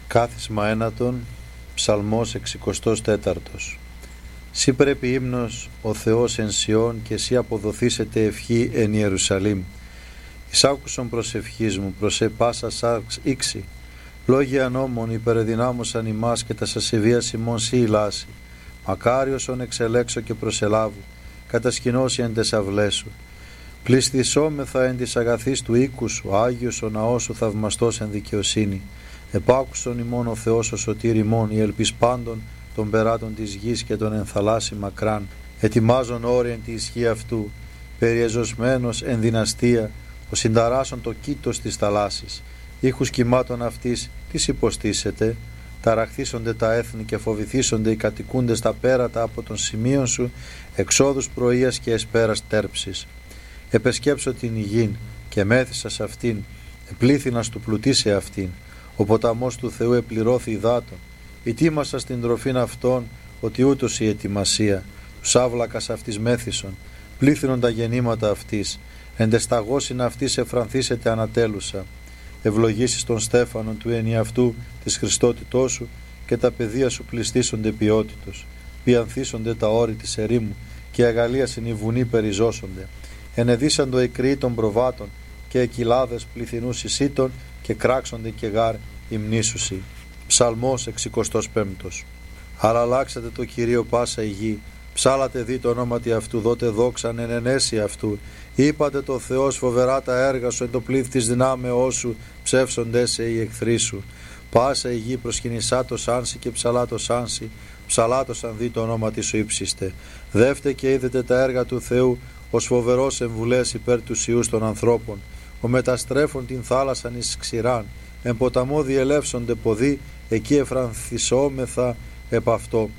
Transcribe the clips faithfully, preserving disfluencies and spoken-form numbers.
Κάθισμα ένατον, Ψαλμός εξηκοστός τέταρτος. Σύ πρέπει ύμνος ο Θεός εν Σιών και σύ αποδοθήσετε ευχή εν Ιερουσαλήμ. Εις άκουσον προσευχής μου, προσέ πάσα σάρξ ήξη. Λόγια νόμων υπερεδυνάμωσαν ημάς και τα σασεβίας ημών σύ ηλάσει. Μακάριος ον εξελέξω και προσελάβου, κατασκηνώσει εν τες αυλές σου. Πληστησόμεθα εν της αγαθής του οίκου σου, Άγιος ο ναός σου θαυμαστός εν δικαιοσύνη. Επάκουσον ημών ο Θεός ο σωτήρ ημών, η ελπίς πάντων των περάτων της γης και των ενθαλάσσι μακράν. Ετοιμάζον όρι εν τη ισχύ αυτού, περιεζωσμένος εν δυναστεία, ο συνταράσσον το κήτος της θαλάσσης. Ήχους κυμάτων αυτής, τις υποστήσετε, ταραχθήσονται τα έθνη και φοβηθήσονται οι κατοικούντες τα πέρατα από των σημείων σου, εξόδους πρωίας και εσπέρας τέρψης. Επεσκέψω την υγιήν και μέθησα σε αυτήν, επλήθυνας του πλουτίσε αυτήν. Ο ποταμός του Θεού επληρώθη υδάτων. Ετοίμασα στην τροφήν αυτών, ότι ούτως η ετοιμασία. Τους άβλακας αυτής μέθησον, πλήθυνον τα γεννήματα αυτής. Εντεσταγώσιν αυτής εφρανθήσετε ανατέλουσα. Ευλογήσεις των στέφανων του ενιαυτού της Χριστότητός σου και τα παιδεία σου πληστήσονται ποιότητος. Πιανθήσονται τα όρη της ερήμου και η αγαλίασιν οι βουνοί περιζώσονται. Ενεδίσαντο οι κρύοι των προβάτων και οι κοιλάδες πληθυνούς εισήτων και κράξονται και γάρ υμνήσουσι. Ψαλμός εξηκοστός πέμπτος. Αλλά αλλάξατε το Κυρίο πάσα η γη, ψάλατε δι το ονόματι αυτού, δότε δόξαν εν ενέσει αυτού. Είπατε το Θεός φοβερά τα έργα σου, εν το πλήθ της δυνάμεώς σου, ψεύσονται σε οι εχθροί σου. Πάσα η γη προσκυνησά το σάνσι και ψαλά το σάνσι, ψαλάτωσαν δι το ονόματι σου ύψιστε. Δεύτε και είδετε τα έργα του Θεού, ως φοβερός εμβουλές υπέρ του ιούς των ανθρώπων. Ο μεταστρέφων την θάλασσαν εις ξηράν, εν ποταμό διελεύσονται ποδοί, εκεί εφρανθισόμεθα επ' αυτό.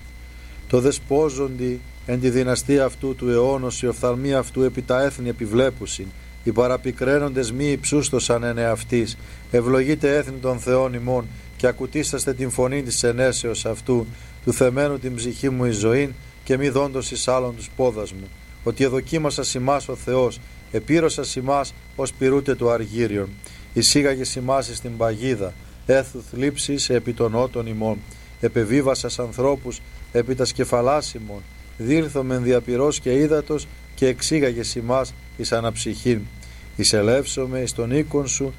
Το δεσπόζοντι εν τη δυναστεία αυτού του αιώνος, οι οφθαλμοί αυτού επί τα έθνη επιβλέπουσιν, οι παραπικραίνοντες μη υψούστοσαν εν εαυτής. Ευλογείτε έθνη των Θεών ημών και ακουτήσαστε την φωνή της ενέσεως αυτού, του θεμένου την ψυχή μου εις ζωήν και μη δόντος εις άλλων τους πόδας μου. Ότι εδοκίμασα ημάς ο Θεός, επίρωσα ημάς ως πυρούτε του αργύριον. Εισήγαγε ημάς εις την παγίδα, έθου θλίψης επί των ότων ημών. Επεβίβασας ανθρώπους επί τα σκεφαλάς ημών. Δήλθομεν διαπυρός και ύδατος και εξήγαγε ημάς εις αναψυχήν. Εισελεύσομαι εις τον οίκον σου,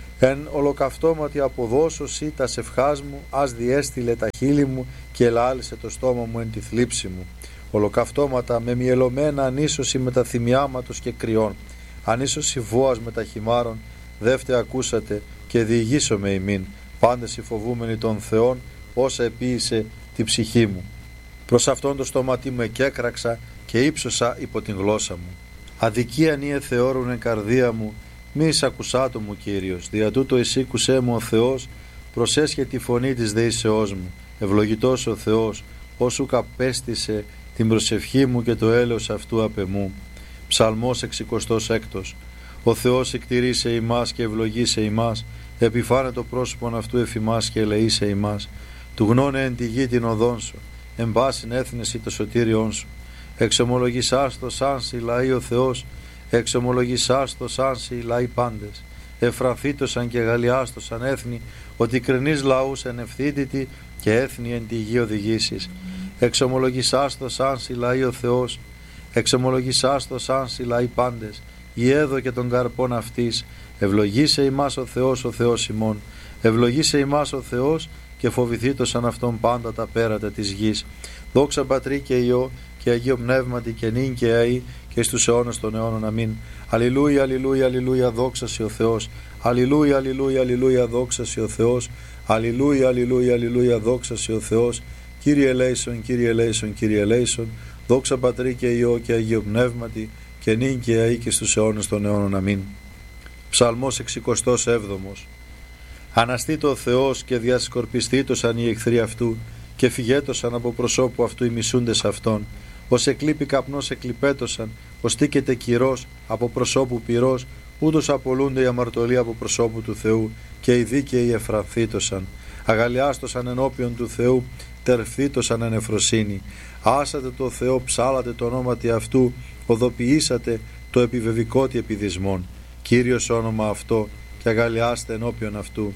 εν ολοκαυτώματι αποδώσωσι τα σευχάς μου, ας διέστειλε τα χείλη μου και ελάλησε το στόμα μου εν τη θλίψη μου. Ολοκαυτώματα με μυελωμένα ανίσωση με τα θυμιάματος και κρυών, ανίσωση βόας με τα χυμάρων, δεύτε ακούσατε και διηγήσομαι ημίν, πάντες οι φοβούμενοι των Θεών, όσα επίησε τη ψυχή μου. Προς αυτόν το στόματί μου εκέκραξα και ύψωσα υπό την γλώσσα μου. Αδικίαν ή εθεώρουν εν καρδία μου, μη εισακουσάτο μου Κύριος, δια τούτο εισήκουσέ μου ο Θεός, προσέσχε τη φωνή της δεήσεώς μου. Ευλογητός ο Θεός, όσου καπέστησε την προσευχή μου και το έλεος αυτού απ' εμού. Ψαλμός εξηκοστός έκτος. Ο Θεός εκτηρήσε ημάς και ευλογήσε ημάς, επιφάνε το πρόσωπον αυτού εφημάς και ελεήσε ημάς. Του γνώνε εν τη γη την οδόν σου, εν πάσιν έθνεση το σωτήριόν σου. Εξομολογησάς το σάνσι λαοί ο Θεός, εξομολογησάς το σάνσι λαοί πάντες. Εφρανθήτωσαν και γαλλιάστοσαν έθνη, ότι κρινείς λαούς εν ευθύτητη και έθνη εν τη γη οδηγήσεις. Εξομολογησάς το σάνσι λαοί ο Θεός, εξομολογησάς το σάνσι λαοί πάντες. Η έδω και των καρπών αυτής, ευλογήσε ημάς ο Θεός ο Θεός ημών. Ευλογήσε ημάς ο Θεός και φοβηθήτωσαν αυτόν πάντα τα πέρατα της γης. Δόξα Πατρί και Υιό και Αγίο Πνεύματι και νυν και αεί και στους αιώνας των αιώνων. Αμήν. Αλληλούια, αλληλούια, αλληλούια, δόξασι ο Θεός. Αλληλούια, αλληλούια, αλληλούια, δόξασι ο Θεός. Αλληλούια, αλληλούια, αλληλούια, δόξασι ο Θεός. Κύριε ελέησον, Κύριε ελέησον, Κύριε ελέησον. Δόξα Πατρί και Υιό και Αγίο Πνεύματι και νυν και αεί και στους αιώνας των αιώνων. Αμήν. Ψαλμός εξηκοστός έβδομος. Αναστήτω ο Θεός και διασκορπιστήτωσαν οι εχθροί αυτού και φυγέτωσαν από προσώπου αυτού οι μισούντες αυτών. Ως εκλείπει καπνός εκλειπέτωσαν, ως τίκεται κυρός από προσώπου πυρός, ούτως απολούνται οι αμαρτωλοί από προσώπου του Θεού και οι δίκαιοι εφρανθήτωσαν. Αγαλιάστωσαν ενώπιον του Θεού, τερφθήτωσαν εν εφροσύνη. Άσατε το Θεό, ψάλατε το ονόματι αυτού, οδοποιήσατε το επιβεβικότι επιδισμόν. Κύριος όνομα αυτό και αγαλιάστε ενώπιον αυτού.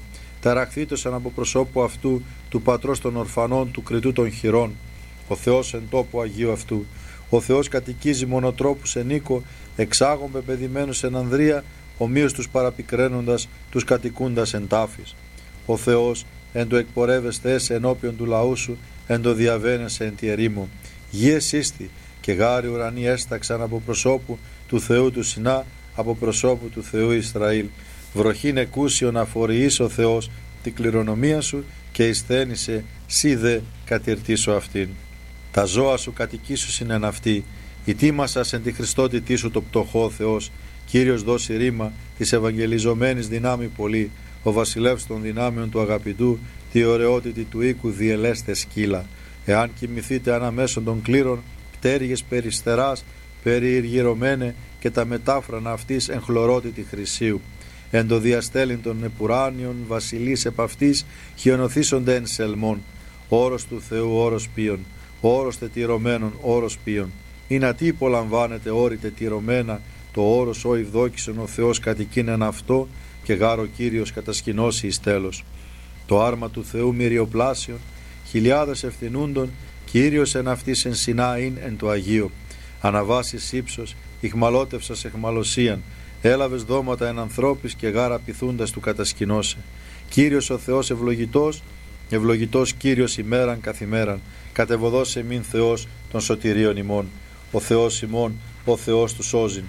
ταραχθήτωσαν από προσώπου αυτού του πατρός των ορφανών, του κριτού των χειρών. Ο Θεός εν τόπου Αγίου αυτού. Ο Θεός κατοικίζει μονοτρόπους εν οίκο, εξάγων πεπαιδημένους εν ανδρεία, ομοίως τους παραπικραίνοντας, τους κατοικούντας εν τάφης. Ο Θεός εν το εκπορεύεστε έσαι ενώπιον του λαού σου, εν το διαβαίνεσαι εν τη ερήμο. Γη εσύστη και γάρι ουρανοί έσταξαν από προσώπου του Θεού του Σινά, από προσώπου του Θεού Ισραήλ. Βροχήν εκούσιον αφοριείς ο Θεός την κληρονομία σου και εισθένησε σύ δε κατηρτήσω αυτήν. Τα ζώα σου κατοικήσουσιν εν αυτή, η τίμασας εν τη Χριστότητή σου το πτωχό Θεός. Κύριος δώσει ρήμα της ευαγγελιζομένης δυνάμει πολύ, ο βασιλεύς των δυνάμεων του αγαπητού, τη ωραιότητη του οίκου διελέστε σκύλα. Εάν κοιμηθείτε αναμέσων των κλήρων, πτέρυγες περιστεράς, περιηργυρωμένε και τα μετάφρανα αυτής εν χλωρότητη χρυσίου. Εν το διαστέλιν των επουράνιων βασιλείς επ' αυτής χιονοθήσονται εν σελμών. Όρος του Θεού όρος ποιον, όρος τετυρωμένων όρος ποιον. Είναι ατί υπολαμβάνεται όρη τετυρωμένα, το όρος ο ευδόκησον ο Θεός κατοικήν εν αυτό και γάρο Κύριος κατασκηνώσει εις τέλος. Το άρμα του Θεού μυριοπλάσιον, χιλιάδες ευθυνούντων, Κύριος εν αυτής εν Σινάιν εν το Αγίο. Αναβάσεις ύψος, ηχμαλώτευσας εχμαλωσίαν, έλαβες δώματα εν ανθρώπης και γάρα πειθούντας του κατασκηνώσε. Κύριος ο Θεός ευλογητός, ευλογητός Κύριος ημέραν καθημέραν, κατεβοδός εμήν Θεός των σωτηρίων ημών. Ο Θεός ημών, ο Θεός του σώζειν.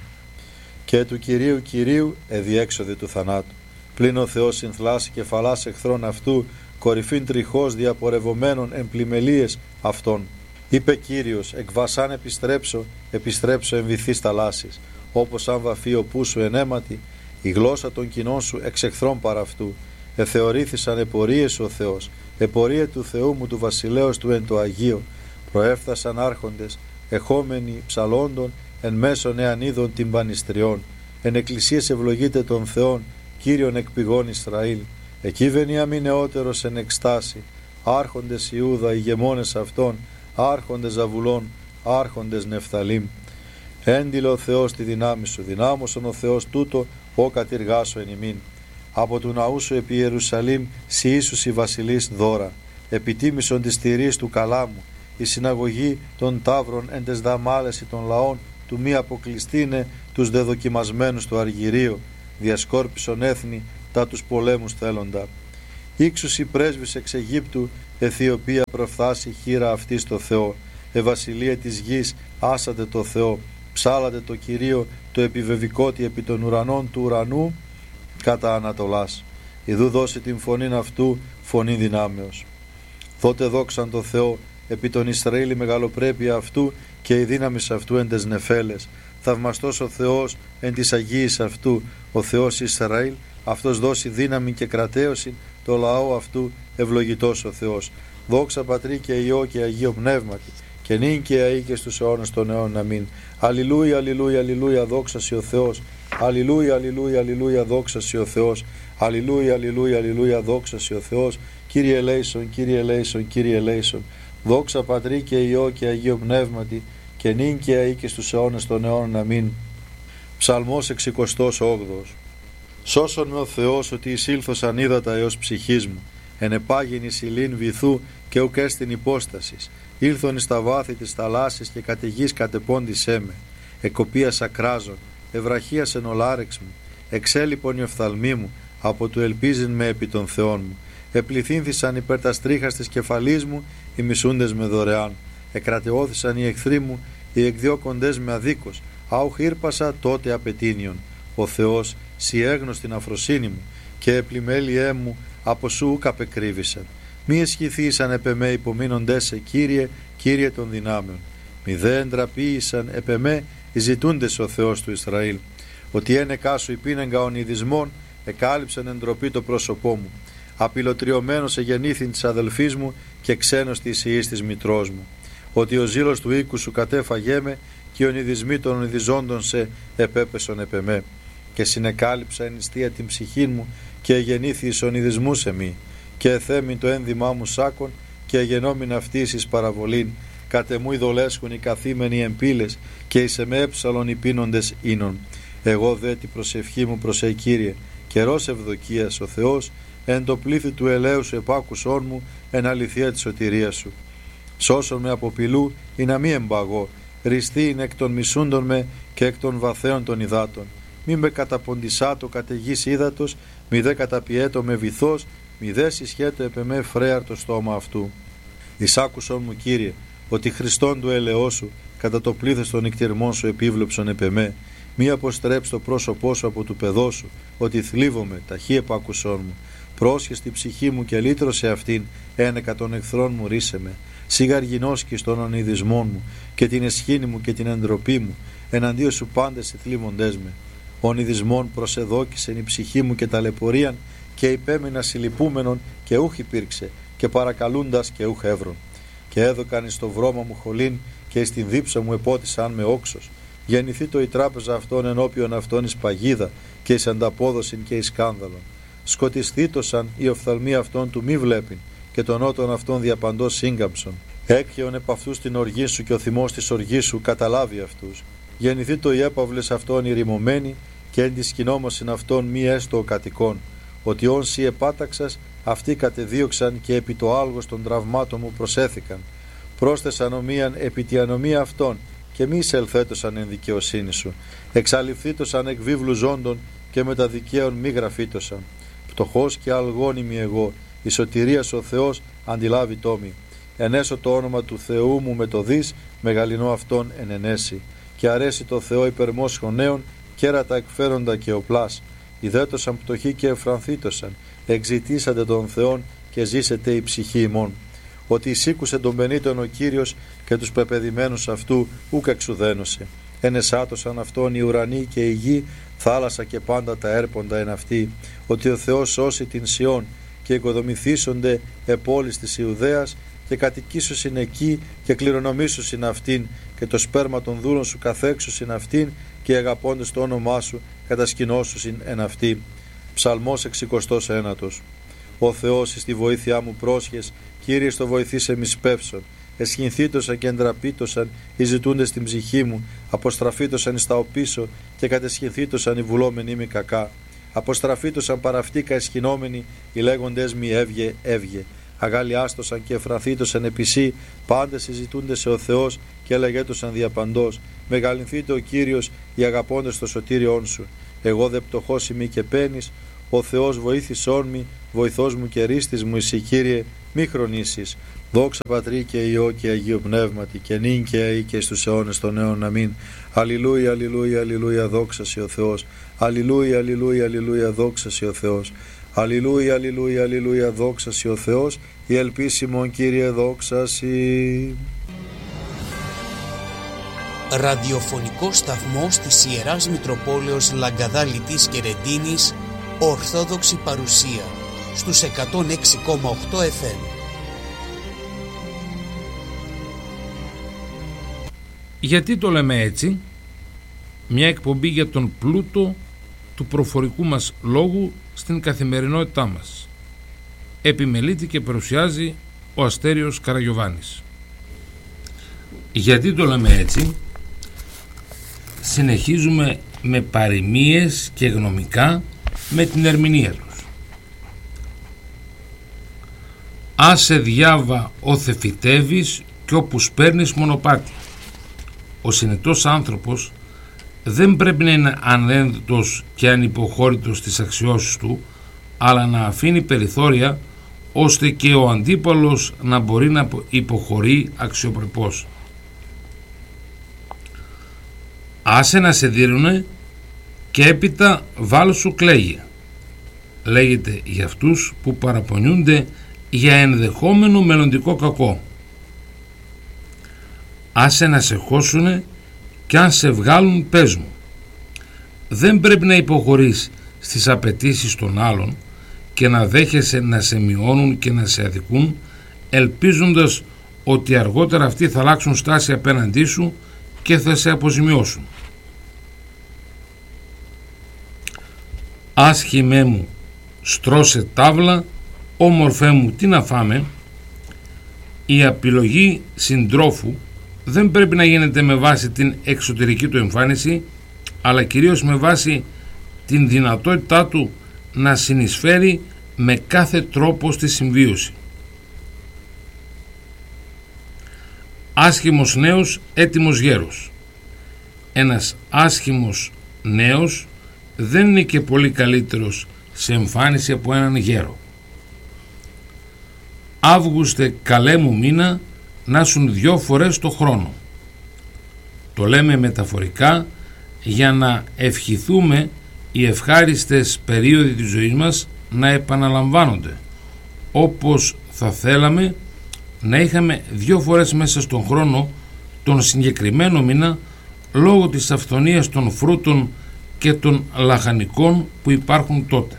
Και του Κυρίου Κυρίου εδιέξοδη του θανάτου. Πλην ο Θεός συνθλάσει κεφαλάς εχθρών αυτού, κορυφήν τριχώς διαπορευομένων εν πλημελίες αυτών. Είπε Κύριος, εκ βασάν επιστρέψω, επιστρέψω εν βυθείς θαλάσσης. Όπως αν βαφεί ο πούσου εν αίματι, η γλώσσα των κοινών σου εξ εχθρών παρά αυτού. Εθεωρήθησαν επορίες ο Θεός, επορία του Θεού μου του βασιλέως του εν το Αγίο. Προέφθασαν άρχοντες, εχόμενοι ψαλόντων, εν μέσων εανίδων τυμπανιστριών. Εν εκκλησίες ευλογείται των Θεών, Κύριον εκ πηγών Ισραήλ. Εκεί Βενιαμίν νεότερος εν εκστάση, άρχοντες Ιούδα, ηγεμόνες αυτών, άρχοντες Ζαβουλών, άρχοντες Νεφθαλήμ. Έντιλε ο Θεός τη δυνάμει σου, δυνάμωσον ο Θεός τούτο, ο κατηργάσω εν ημίν. Από του ναού σου επί Ιερουσαλήμ, σοι ίσους η βασιλείς δώρα. Επιτίμησον της τηρής του καλάμου, η συναγωγή των ταύρων εν τες δαμάλεση των λαών, του μη αποκλειστήνε τους δεδοκιμασμένους του αργυρίου, διασκόρπισον έθνη τα τους πολέμους θέλοντα. Ήξους η πρέσβης εξ Αιγύπτου, Αιθιοπία προφθάσει χείρα αυτή στο Θεό. Ευασιλεία της γης, άσατε το Θεό, ψάλατε το Κυρίο, το επιβεβικότι επί των ουρανών του ουρανού κατά Ανατολάς. Ιδού δώσει την φωνήν αυτού, φωνή δυνάμεως. Δότε δόξαν το Θεό, επί τον Ισραήλ η μεγαλοπρέπεια αυτού και η δύναμη αυτού εν τες νεφέλες. Θαυμαστός ο Θεός εν της Αγίης αυτού, ο Θεός Ισραήλ, αυτός δώσει δύναμη και κρατέωση, το λαό αυτού ευλογητός ο Θεός. Δόξα Πατρί και Υιό και Αγίο Πνεύματι, και νυν και αεί και στους αιώνας των αιώνων. Αμήν. Αλληλούια, αλληλούια, αλληλούια, δόξα σοι ο Θεός. Αλληλούια, αλληλούια, αλληλούια, δόξα σοι ο Θεός. Αλληλούια, αλληλούια, αλληλούια, δόξα σοι ο Θεός. Κύριε ελέησον, Κύριε ελέησον, Κύριε ελέησον. Δόξα Πατρί και Υιό και Αγίο Πνεύματι, και νυν και αεί και στους αιώνας των αιώνων. Αμήν. Ψαλμός εξηκοστός όγδοος. Σώσον με ο Θεός ότι εισήλθωσαν ύδατα έως ψυχής μου. Ενεπάγην εις ηλίν βυθού και ουκ έστιν υπόστασης. Ήλθον εις τα βάθη της θαλάσσης και κατ' γης κατεπώντησέ με. Εκοπίας ακράζων, ευραχίασεν ο λάρεξ μου. Εξέλιπον η οφθαλμή μου, από του ελπίζειν με επί των Θεών μου. Επληθύνθησαν υπέρ τα στρίχας της κεφαλής μου, οι μισούντες με δωρεάν. Εκρατεώθησαν οι εχθροί μου, οι εκδιώκοντες με αδίκως. Άουχ ήρπασα τότε απαιτήνιον. Ο Θεός σοι έγνωστην αφροσύνη μου, και επλημέλιέ μου από σου ουκ απεκρύβησαν. Μη εσχηθήσαν επ' εμέ υπομείνοντές σε, Κύριε, Κύριε των δυνάμεων. Μη δε εντραπείησαν επ' εμέ οι ζητούντες ο Θεός του Ισραήλ. Ότι ένεκά σου υπήνεγκα ονειδισμών, εκάλυψαν εντροπή το πρόσωπό μου. Απειλωτριωμένος εγεννήθην της αδελφής μου και ξένος της ιής της μητρός μου. Ότι ο ζήλος του οίκου σου κατέφαγέ με και οι ονειδισμοί των ονειδιζόντων σε επέπεσον επ' εμέ. Και συνεκάλυψα εν νηστεία την ψυχή μου και εγεννήθη εις ονειδισμούς σε μη. Και εθέμην το ένδυμά μου σάκον και εγενόμην αυτής εις παραβολήν. Κατεμού ειδολέσχουν οι καθήμενοι εμπύλες και εις εμέ έψαλον οι πίνοντες ίνων. Εγώ δε την προσευχή μου προσέ Κύριε, καιρός ευδοκίας ο Θεός, εν το πλήθη του ελαίου σου επάκουσόν μου, εν αληθεία της σωτηρίας σου. Σώσον με από πηλού, ή να μη εμπαγώ, ριστεί είναι εκ των μισούντων με και εκ των βαθέων των υδάτων. Μη με καταποντισάτο κατ' γης ύδατος, μη δε καταπιέτο με βυθός, μη δε συσχέτω επ' εμέ φρέαρ το στόμα αυτού. Εισάκουσον μου, Κύριε, ότι Χριστόν του ελαιός σου, κατά το πλήθος των νυκτυρμών σου επίβλεψον επ' εμέ. Μη αποστρέψει το πρόσωπό σου από του παιδό σου, ότι θλίβομαι, ταχύ επάκουσόν μου. Πρόσχε στη ψυχή μου και λύτρωσε αυτήν, ένεκα των εχθρών μου ρίσε με. Σιγαργινώσκεις των ονειδισμών μου και την εσχήνη μου και την εντροπή μου, εναντίον σου πάντες οι θλίβοντές με. Ονειδισμών προσεδόκησεν η ψυχή μου και ταλαιπωρίαν, και υπέμεινα συλληπούμενον και ούχ υπήρξε, και παρακαλούντας και ούχ εύρων. Και έδωκαν εις το βρώμα μου χολήν, και εις την δίψα μου επότισαν με όξος. Γεννηθεί το η τράπεζα αυτών ενώπιον αυτών εις παγίδα, και εις ανταπόδοσιν και εις σκάνδαλον. Σκοτισθήτωσαν οι οφθαλμοί αυτών του μη βλέπειν, και τον ότον αυτών διαπαντός σύγκαμψον. Έκχεον επ' αυτούς την οργή σου, και ο θυμός της οργής σου καταλάβει αυτούς. Γεννηθεί το οι έπαυλες αυτών ηρημωμένοι, και εν της σκηνόμωσιν αυτών μη έστω ο κατοικών. Ότι όν σοι επάταξας, αυτοί κατεδίωξαν και επί το άλγος των τραυμάτων μου προσέθηκαν. Πρόσθεσαν ομοίαν επί τη ανομία αυτών, και μη εισελθέτωσαν εν δικαιοσύνη σου. Εξαλειφθήτωσαν εκ βίβλου ζώντων, και με τα δικαίων μη γραφήτωσαν. Πτωχός και αλγόνιμη εγώ, η σωτηρίας ο Θεός αντιλάβει τόμη. Ενέσω το όνομα του Θεού μου με το δις, μεγαλυνό αυτόν εν ενέσει. Και αρέσει το Θεό υπερμός χωνέων, κέρατα εκφέροντα και οπλάς. Ιδέτωσαν πτωχοί και εφρανθήτωσαν, εξητήσατε τον Θεόν και ζήσετε η ψυχή ημών. Ότι εισήκουσε τον πενήτων ο Κύριος και τους πεπεδημένους αυτού ούκ εξουδένωσε. Ενεσάτωσαν αυτόν οι ουρανοί και η γη, θάλασσα και πάντα τα έρποντα εν αυτή. Ότι ο Θεός σώσει την Σιών και οικοδομηθήσονται επόλεις της Ιουδαίας, και κατοικήσουσιν εκεί και κληρονομήσουσιν αυτήν, και το σπέρμα των δούλων σου καθέξουσιν αυτήν, και αγαπώντες το όνομά σου κατασκηνώσουσιν εν αυτή. Ψαλμός εξηκοστός ένατος. Ο Θεός εις τη βοήθειά μου πρόσχες, Κύριε στο βοηθήσε μη σπεύσον. Εσχυνθήτωσαν και εντραπήτωσαν οι ζητούντες στην ψυχή μου, αποστραφήτωσαν εις τα οπίσω, και κατεσχυνθήτωσαν οι βουλόμενοι μη κακά. Αποστραφήτωσαν παραυτήκα εσχυνόμενοι, οι λέγοντες μη έβγε, έβγε. Αγαλιάστοσαν και εφραθήτωσαν επισή, πάντες συζητούνται σε ο Θεός, και λέγετωσαν διαπαντός. Μεγαλυνθείτε ο Κύριος, οι αγαπώντες το σωτήριόν σου. Εγώ δε πτωχός ημί και πένης, ο Θεός βοήθησόν μη, βοηθός μου και ρίστης μου, εσύ Κύριε, μη χρονίσεις. Δόξα Πατρί και Υιό και Αγίου Πνεύματι, και νυν και αεί και στους αιώνες των αιών. Αμήν. Αλληλούια, αλληλούια, αλληλούια, δόξα σοι ο Θεός. Αλληλούια, αλληλούια, αλληλούια, δόξα σοι ο Θεός. Αλληλούια, αλληλούια, αλληλούια, δόξα σοι ο Θεός. Η ελπίσιμον Κύριε, δόξα σοι. Ραδιοφωνικός σταθμός της Ιεράς Μητροπόλεως Λαγκαδάλητης και Ρεντίνης, Ορθόδοξη παρουσία στους εκατόν έξι κόμμα οκτώ εφ εμ. Γιατί το λέμε έτσι? Μια εκπομπή για τον πλούτο του προφορικού μας λόγου στην καθημερινότητά μας. Επιμελείται και παρουσιάζει ο Αστέριος Καραγιωβάνης. Γιατί το λέμε έτσι? Συνεχίζουμε με παροιμίες και γνωμικά με την ερμηνεία τους. Άσε διάβα όθε φυτεύεις κι όπου σπέρνεις μονοπάτι. Ο συνετός άνθρωπος δεν πρέπει να είναι ανένδυτος και ανυποχώρητος στις αξιώσεις του, αλλά να αφήνει περιθώρια ώστε και ο αντίπαλος να μπορεί να υποχωρεί αξιοπρεπώς. Άσε να σε δίνουνε και έπειτα βάλ σου κλαίγε. Λέγεται για αυτούς που παραπονιούνται για ενδεχόμενο μελλοντικό κακό. Άσε να σε χώσουνε κι αν σε βγάλουν πες μου. Δεν πρέπει να υποχωρείς στις απαιτήσεις των άλλων και να δέχεσαι να σε μειώνουν και να σε αδικούν, ελπίζοντας ότι αργότερα αυτοί θα αλλάξουν στάση απέναντί σου και θα σε αποζημιώσουν. Άσχημέ μου, στρώσε τάβλα, όμορφέ μου, τι να φάμε. Η επιλογή συντρόφου δεν πρέπει να γίνεται με βάση την εξωτερική του εμφάνιση, αλλά κυρίως με βάση την δυνατότητά του να συνεισφέρει με κάθε τρόπο στη συμβίωση. Άσχημος νέος, έτοιμος γέρος. Ένας άσχημος νέος δεν είναι και πολύ καλύτερος σε εμφάνιση από έναν γέρο. Αύγουστε καλέ μου μήνα να σουν δυο φορές το χρόνο. Το λέμε μεταφορικά για να ευχηθούμε οι ευχάριστες περίοδοι της ζωής μας να επαναλαμβάνονται, όπως θα θέλαμε να είχαμε δύο φορές μέσα στον χρόνο τον συγκεκριμένο μήνα, λόγω της αυθονίας των φρούτων και των λαχανικών που υπάρχουν τότε.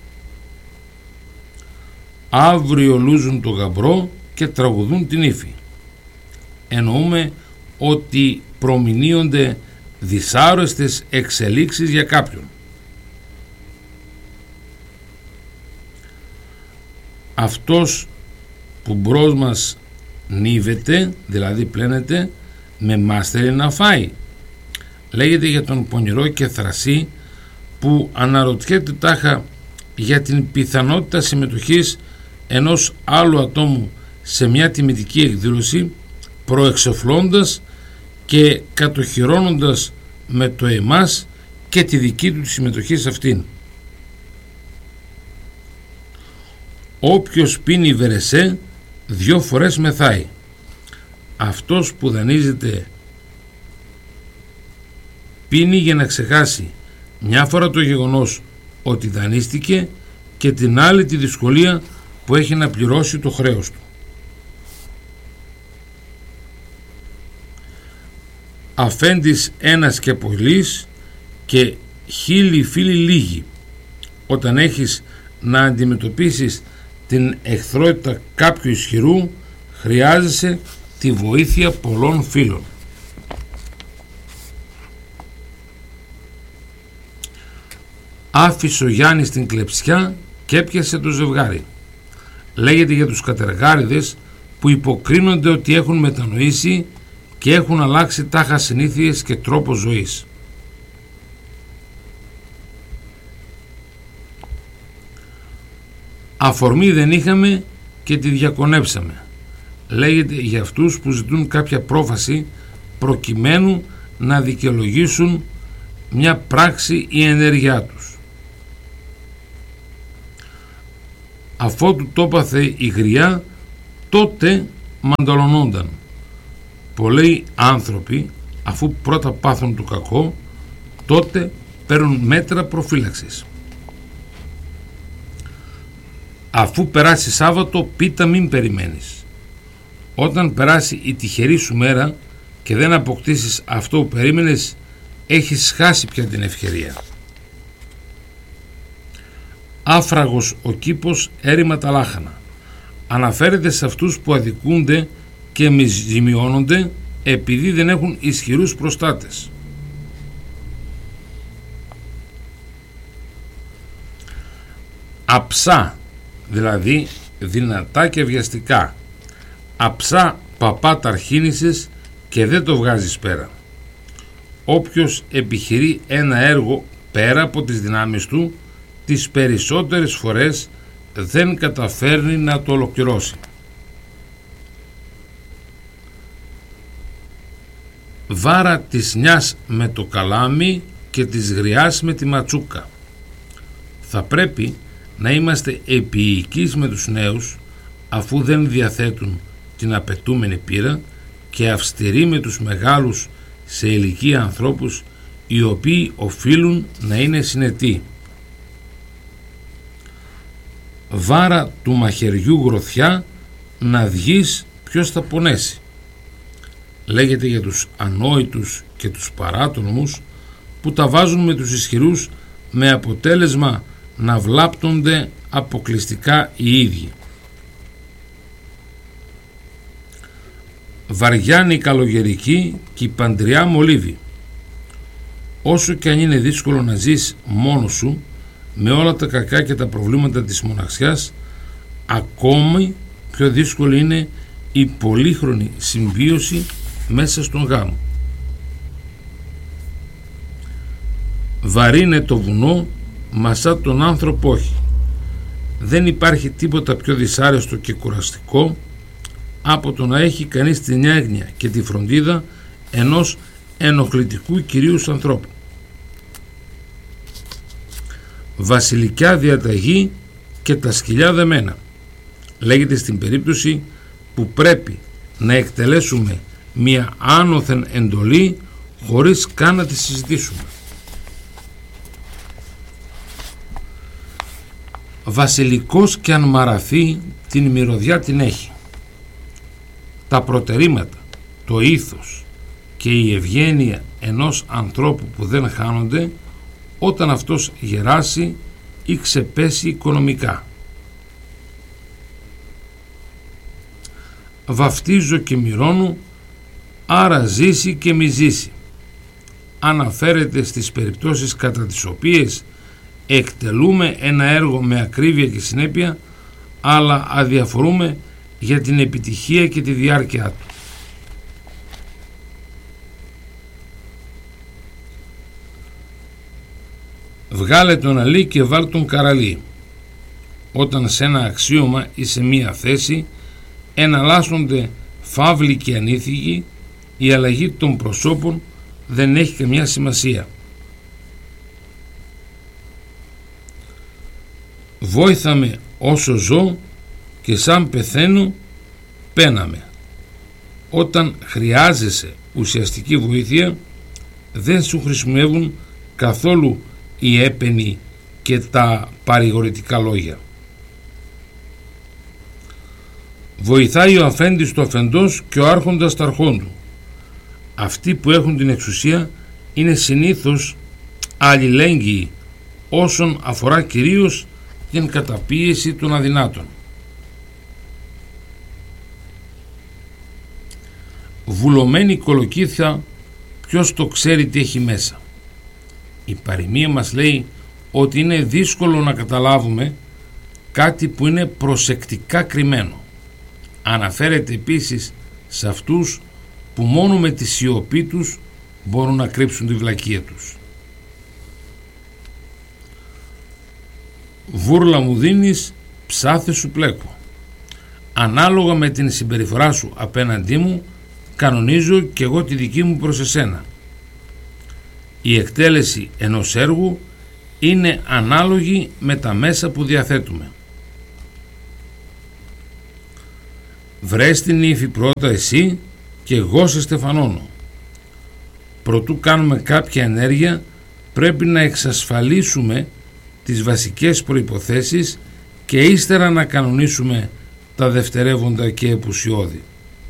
Αύριο λούζουν το γαμπρό και τραγουδούν την ύφη. Εννοούμε ότι προμηνύονται δυσάρεστες εξελίξεις για κάποιον. Αυτός που μπρος μας νύβεται, δηλαδή πλένεται, με μάστερη να φάει. Λέγεται για τον πονηρό και θρασί που αναρωτιέται τάχα για την πιθανότητα συμμετοχής ενός άλλου ατόμου σε μια τιμητική εκδήλωση, προεξοφλώντας και κατοχυρώνοντας με το εμάς και τη δική του συμμετοχή σε αυτήν. Όποιος πίνει βερεσέ δυο φορές μεθάει. Αυτός που δανείζεται πίνει για να ξεχάσει μια φορά το γεγονός ότι δανείστηκε και την άλλη τη δυσκολία που έχει να πληρώσει το χρέος του. Αφέντης ένας και πολλής και χίλιοι φίλοι λίγοι. Όταν έχεις να αντιμετωπίσεις την εχθρότητα κάποιου ισχυρού, χρειάζεσαι τη βοήθεια πολλών φίλων. Άφησε ο Γιάννης την κλεψιά και έπιασε το ζευγάρι. Λέγεται για τους κατεργάριδες που υποκρίνονται ότι έχουν μετανοήσει και έχουν αλλάξει τάχα συνήθειες και τρόπο ζωής. Αφορμή δεν είχαμε και τη διακονέψαμε. Λέγεται για αυτούς που ζητούν κάποια πρόφαση προκειμένου να δικαιολογήσουν μια πράξη ή ενέργειά τους. Αφότου το έπαθε η γριά, τότε μανταλωνόνταν. Πολλοί άνθρωποι, αφού πρώτα πάθουν το κακό, τότε παίρνουν μέτρα προφύλαξης. Αφού περάσει Σάββατο, πίτα μην περιμένεις. Όταν περάσει η τυχερή σου μέρα και δεν αποκτήσεις αυτό που περίμενες, έχεις χάσει πια την ευκαιρία. Άφραγος ο κήπος, έρημα τα λάχανα. Αναφέρεται σε αυτούς που αδικούνται και ζημιώνονται επειδή δεν έχουν ισχυρούς προστάτες. Αψά, δηλαδή δυνατά και βιαστικά. Αψά παπά ταρχίνησες και δεν το βγάζεις πέρα. Όποιος επιχειρεί ένα έργο πέρα από τις δυνάμεις του, τις περισσότερες φορές δεν καταφέρνει να το ολοκληρώσει. Βάρα της νιάς με το καλάμι και της γριάς με τη ματσούκα. Θα πρέπει να είμαστε επίοικείς με τους νέους, αφού δεν διαθέτουν την απαιτούμενη πείρα, και αυστηροί με τους μεγάλους σε ηλικία ανθρώπους, οι οποίοι οφείλουν να είναι συνετοί. Βάρα του μαχαιριού γροθιά, να βγεις ποιος θα πονέσει. Λέγεται για τους ανόητους και τους παράτολμους που τα βάζουν με τους ισχυρούς, με αποτέλεσμα να βλάπτονται αποκλειστικά οι ίδιοι. Βαριάνει η καλογερική και η παντριά μολύβη. Όσο και αν είναι δύσκολο να ζεις μόνος σου με όλα τα κακά και τα προβλήματα της μοναξιάς, ακόμη πιο δύσκολη είναι η πολύχρονη συμβίωση μέσα στον γάμο. Βαρύνε το βουνό, μασά τον άνθρωπο όχι. δεν υπάρχει τίποτα πιο δυσάρεστο και κουραστικό από το να έχει κανείς την έγνοια και τη φροντίδα ενός ενοχλητικού κυρίους ανθρώπου. Βασιλικιά διαταγή και τα σκυλιά δεμένα, λέγεται στην περίπτωση που πρέπει να εκτελέσουμε μία άνωθεν εντολή χωρίς καν να τη συζητήσουμε. Βασιλικός και αν μαραθεί, την μυρωδιά την έχει. Τα προτερήματα, το ήθος και η ευγένεια ενός ανθρώπου που δεν χάνονται όταν αυτός γεράσει ή ξεπέσει οικονομικά. Βαφτίζω και μυρώνω, άρα ζήσει και μη ζήσει. Αναφέρεται στις περιπτώσεις κατά τις οποίες εκτελούμε ένα έργο με ακρίβεια και συνέπεια, αλλά αδιαφορούμε για την επιτυχία και τη διάρκεια του. Βγάλε τον αλή και βάλ τον καραλί. Όταν σε ένα αξίωμα ή σε μία θέση εναλλάσσονται φαύλοι και ανήθικοι, η αλλαγή των προσώπων δεν έχει καμιά σημασία. Βόηθαμε όσο ζω και σαν πεθαίνω πέναμε. Όταν χρειάζεσαι ουσιαστική βοήθεια δεν σου χρησιμεύουν καθόλου οι έπαινοι και τα παρηγορητικά λόγια. Βοηθάει ο αφέντης το αφεντός και ο άρχοντας τα αρχόντου. Αυτοί που έχουν την εξουσία είναι συνήθως αλληλέγγυοι όσον αφορά κυρίως την καταπίεση των αδυνάτων. Βουλωμένη κολοκύθια, ποιος το ξέρει τι έχει μέσα. Η παροιμία μας λέει ότι είναι δύσκολο να καταλάβουμε κάτι που είναι προσεκτικά κρυμμένο. Αναφέρεται επίσης σε αυτούς που μόνο με τη σιωπή τους μπορούν να κρύψουν τη βλακεία τους. Βούρλα μου δίνεις, ψάθε σου πλέκω. Ανάλογα με την συμπεριφορά σου απέναντί μου, κανονίζω και εγώ τη δική μου προς εσένα. Η εκτέλεση ενός έργου είναι ανάλογη με τα μέσα που διαθέτουμε. Βρες την ύφη πρώτα εσύ και εγώ σε στεφανώνω. Προτού κάνουμε κάποια ενέργεια πρέπει να εξασφαλίσουμε τις βασικές προϋποθέσεις και ύστερα να κανονίσουμε τα δευτερεύοντα και επουσιώδη.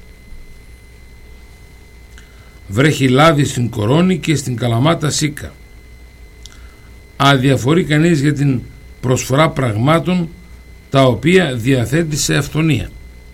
Βρέχει λάδι στην κορώνη και στην καλαμάτα σίκα. Αδιαφορεί κανείς για την προσφορά πραγμάτων τα οποία διαθέτει σε αυθονία.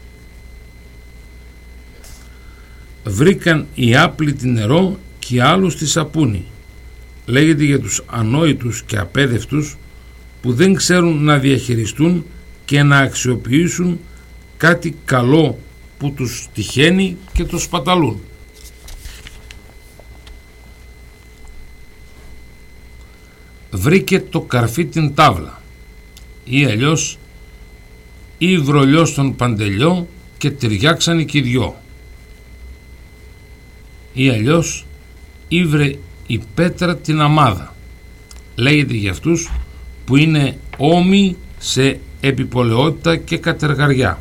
Βρήκαν οι άπλητοι νερό και άλλους τη σαπούνι. Λέγεται για τους ανόητους και απέδευτους που δεν ξέρουν να διαχειριστούν και να αξιοποιήσουν κάτι καλό που τους τυχαίνει και το σπαταλούν. Βρήκε το καρφί την τάβλα ή αλλιώς ή βρολιό στον παντελιό και ταιριάξαν και οι δυο, ή αλλιώς ήβρε η πέτρα την αμάδα. Λέγεται για αυτούς που είναι όμοι σε επιπολαιότητα και κατεργαριά.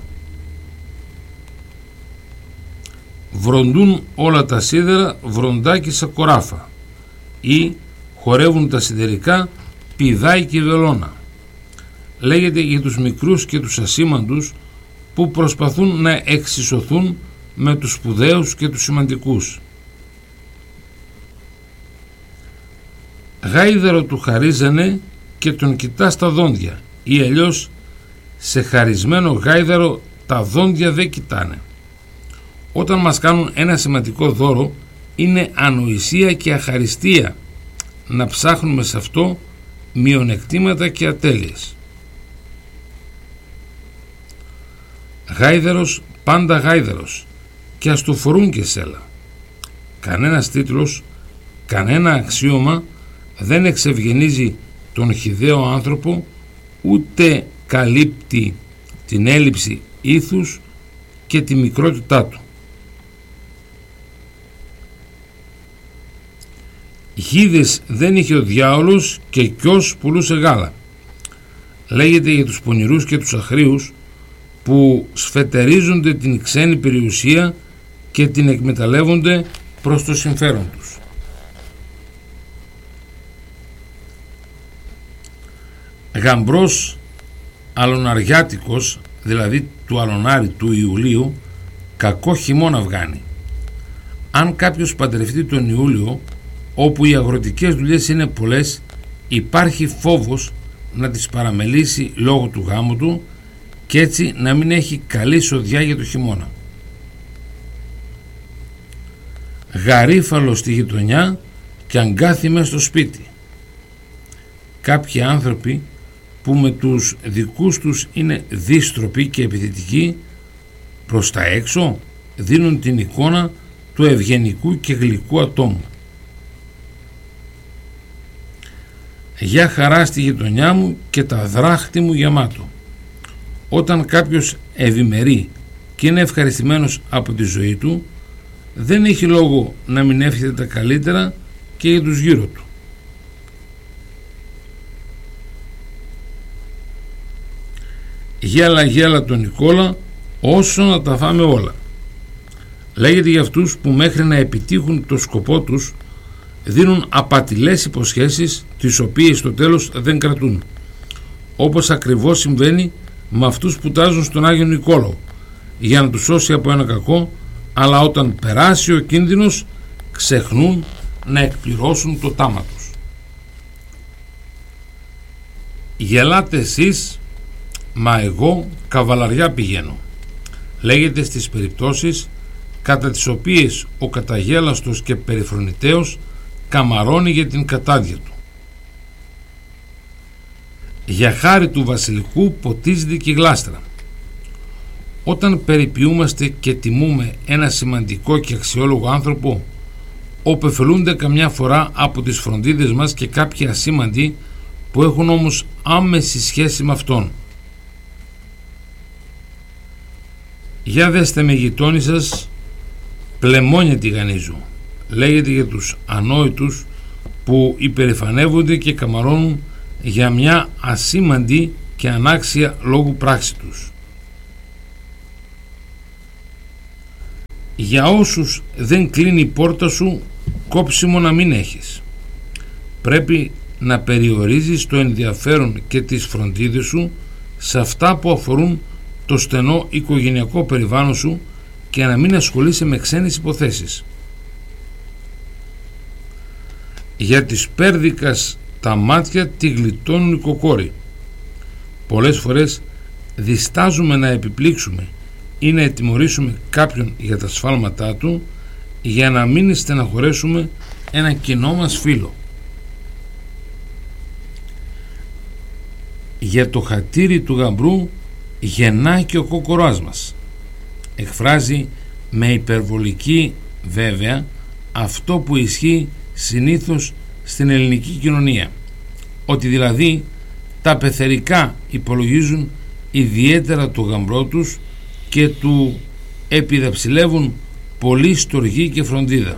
Βροντούν όλα τα σίδερα βροντάκι σαν κοράφα ή χορεύουν τα σιδερικά πηδάει και βελόνα. Λέγεται για τους μικρούς και τους ασήμαντους που προσπαθούν να εξισωθούν με τους σπουδαίους και τους σημαντικούς. Γάιδαρο του χαρίζανε και τον κοιτά στα δόντια, ή αλλιώς σε χαρισμένο γάιδαρο τα δόντια δεν κοιτάνε. Όταν μας κάνουν ένα σημαντικό δώρο είναι ανοησία και αχαριστία να ψάχνουμε σε αυτό μειονεκτήματα και ατέλειες. Γάιδαρος πάντα γάιδαρος και ας του φορούν και σέλα. Κανένας τίτλος, κανένα αξίωμα δεν εξευγενίζει τον χυδαίο άνθρωπο, ούτε καλύπτει την έλλειψη ήθους και τη μικρότητά του. Γίδες δεν είχε ο διάολος και κιός πουλούσε γάλα. Λέγεται για τους πονηρούς και τους αχρίους που σφετερίζονται την ξένη περιουσία και την εκμεταλλεύονται προς το συμφέρον τους. Γαμπρός αλωναριάτικος, δηλαδή του αλωνάρι του Ιουλίου, κακό χειμώνα βγάνει. Αν κάποιος παντρευτεί τον Ιούλιο, όπου οι αγροτικές δουλειές είναι πολλές, υπάρχει φόβος να τις παραμελήσει λόγω του γάμου του και έτσι να μην έχει καλή σοδιά για το χειμώνα. Γαρίφαλο στη γειτονιά και αγκάθι μες στο σπίτι. Κάποιοι άνθρωποι που με τους δικούς τους είναι δύστροποι και επιθετικοί, προς τα έξω δίνουν την εικόνα του ευγενικού και γλυκού ατόμου. Για χαρά στη γειτονιά μου και τα δράχτη μου γεμάτο. Όταν κάποιος ευημερεί και είναι ευχαριστημένος από τη ζωή του, δεν έχει λόγο να μην εύχεται τα καλύτερα και για τους γύρω του. Γέλα γέλα τον Νικόλα, όσο να τα φάμε όλα. Λέγεται για αυτούς που μέχρι να επιτύχουν το σκοπό τους δίνουν απατηλές υποσχέσεις, τις οποίες στο τέλος δεν κρατούν, όπως ακριβώς συμβαίνει με αυτούς που τάζουν στον Άγιο Νικόλαο για να τους σώσει από ένα κακό, αλλά όταν περάσει ο κίνδυνος ξεχνούν να εκπληρώσουν το τάμα τους. Γελάτε εσείς, μα εγώ καβαλαριά πηγαίνω. Λέγεται στις περιπτώσεις κατά τις οποίες ο καταγέλαστος και περιφρονητέος καμαρώνει για την κατάδια του. Για χάρη του βασιλικού ποτίζεται και η γλάστρα. Όταν περιποιούμαστε και τιμούμε ένα σημαντικό και αξιόλογο άνθρωπο, οπεφελούνται καμιά φορά από τις φροντίδες μας και κάποιοι ασήμαντοι που έχουν όμως άμεση σχέση με αυτόν. Για δέστε με γειτόνι σας, πλεμόνια τηγανίζουν. Λέγεται για τους ανόητους που υπερηφανεύονται και καμαρώνουν για μια ασήμαντη και ανάξια λόγου πράξη τους. Για όσους δεν κλείνει η πόρτα σου, κόψιμο να μην έχεις. Πρέπει να περιορίζεις το ενδιαφέρον και τις φροντίδες σου σε αυτά που αφορούν το στενό οικογενειακό περιβάλλον σου και να μην ασχολείσαι με ξένες υποθέσεις. Για τις πέρδικας τα μάτια τη γλιτώνουν οι κοκόροι. Πολλές φορές διστάζουμε να επιπλήξουμε ή να ετιμωρήσουμε κάποιον για τα σφάλματά του για να μην στεναχωρέσουμε ένα κοινό μας φίλο. Για το χατήρι του γαμπρού γεννάει και ο κοκοράς μας. Εκφράζει με υπερβολική βέβαια αυτό που ισχύει συνήθως στην ελληνική κοινωνία, ότι δηλαδή τα πεθερικά υπολογίζουν ιδιαίτερα το γαμπρό τους και του επιδαψιλεύουν πολύ στοργή και φροντίδα.